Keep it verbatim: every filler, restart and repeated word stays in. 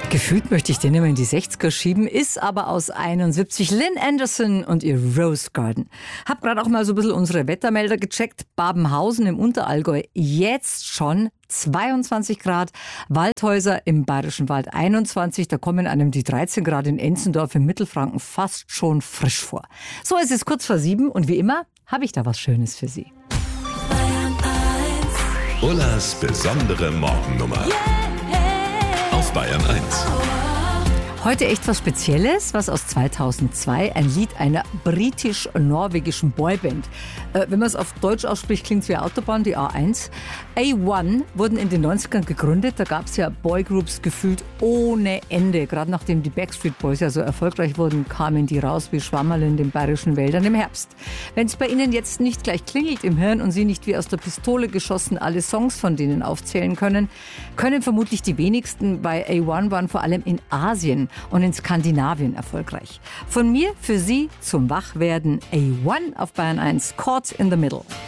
Gefühlt möchte ich den immer in die sechziger schieben, ist aber aus einundsiebzig. Lynn Anderson und ihr Rose Garden. Hab gerade auch mal so ein bisschen unsere Wettermelder gecheckt. Babenhausen im Unterallgäu jetzt schon zweiundzwanzig Grad. Waldhäuser im Bayerischen Wald einundzwanzig. Da kommen einem die dreizehn Grad in Enzendorf im Mittelfranken fast schon frisch vor. So, es ist kurz vor sieben und wie immer habe ich da was Schönes für Sie. Ullas besondere Morgennummer. Auf Bayern eins. Heute echt was Spezielles, was aus zweitausendzwei, ein Lied einer britisch-norwegischen Boyband. Äh, wenn man es auf Deutsch ausspricht, klingt es wie Autobahn, die A eins. A eins wurden in den neunzigern gegründet, da gab es ja Boygroups gefühlt ohne Ende. Gerade nachdem die Backstreet Boys ja so erfolgreich wurden, kamen die raus wie Schwammerl in den bayerischen Wäldern im Herbst. Wenn es bei Ihnen jetzt nicht gleich klingelt im Hirn und Sie nicht wie aus der Pistole geschossen alle Songs von denen aufzählen können, können vermutlich die wenigsten, weil A eins waren vor allem in Asien und in Skandinavien erfolgreich. Von mir für Sie zum Wachwerden A eins auf Bayern eins, Caught in the Middle.